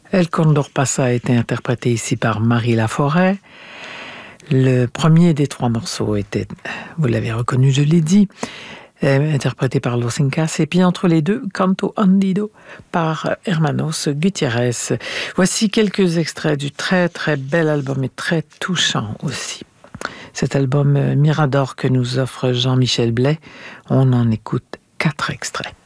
El Condor Pasa a été interprété ici par Marie Laforêt. Le premier des trois morceaux était, vous l'avez reconnu, je l'ai dit, interprété par Los Incas, et puis entre les deux, Canto Andido par Hermanos Gutiérrez. Voici quelques extraits du très très bel album et très touchant aussi. Cet album Mirador que nous offre Jean-Michel Blais, on en écoute 4 extraits.